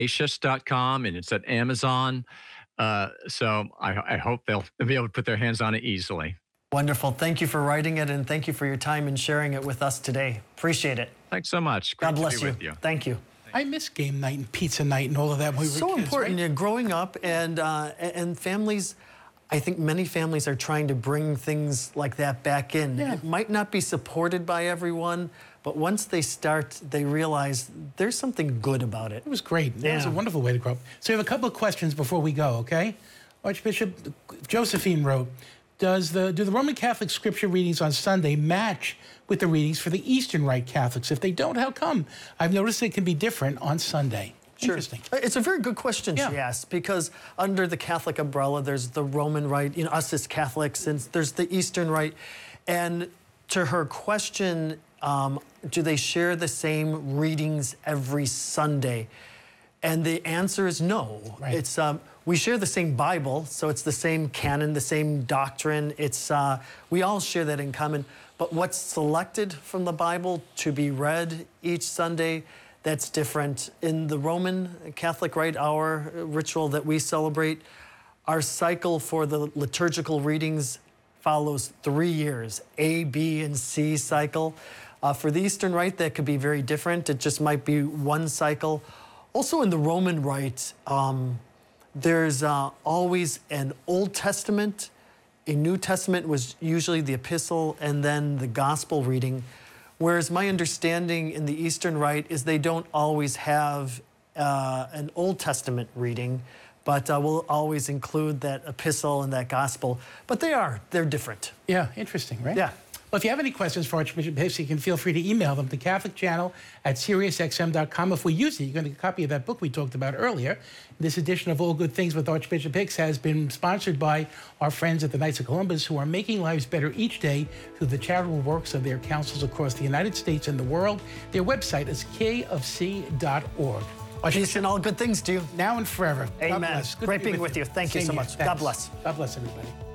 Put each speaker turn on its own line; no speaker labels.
Ignatius.com, and it's at Amazon. So I hope they'll be able to put their hands on it easily.
Wonderful. Thank you for writing it, and thank you for your time and sharing it with us today. Appreciate it.
Thanks so much. Great
God bless
to be
you.
with you.
Thank you.
I miss game night and pizza night and all of that when we were
So
kids,
important.
right?
Yeah, growing up, and families, I think many families are trying to bring things like that back in.
Yeah.
It might not be supported by everyone, but once they start, they realize there's something good about it.
It was great. That was a
Yeah.
wonderful way to grow up. So we have a couple of questions before we go, okay? Archbishop Josephine wrote, do the Roman Catholic scripture readings on Sunday match with the readings for the Eastern Rite Catholics? If they don't, how come? I've noticed it can be different on Sunday.
Sure.
Interesting.
It's a very good question she
Yeah.
asked, because under the Catholic umbrella, there's the Roman Rite, us as Catholics, and there's the Eastern Rite. And to her question, do they share the same readings every Sunday? And the answer is no.
Right.
It's we share the same Bible, so it's the same canon, the same doctrine. It's we all share that in common. But what's selected from the Bible to be read each Sunday, that's different. In the Roman Catholic Rite, our ritual that we celebrate, our cycle for the liturgical readings follows 3 years, A, B, and C cycle. For the Eastern Rite, that could be very different. It just might be one cycle. Also in the Roman Rite, there's always an Old Testament. A New Testament was usually the epistle and then the gospel reading. Whereas my understanding in the Eastern Rite is they don't always have an Old Testament reading, but we'll always include that epistle and that gospel. But they're different.
Yeah, interesting, right?
Yeah.
Well, if you have any questions for Archbishop Hicks, you can feel free to email them to CatholicChannel@SiriusXM.com. If we use it, you're going to get a copy of that book we talked about earlier. This edition of All Good Things with Archbishop Hicks has been sponsored by our friends at the Knights of Columbus, who are making lives better each day through the charitable works of their councils across the United States and the world. Their website is kofc.org.
Peace and all good things to you.
Now and forever.
Amen.
God bless. Good to
Great
be
being with you. Thank you
Same
so
here.
much.
Thanks.
God bless.
God bless everybody.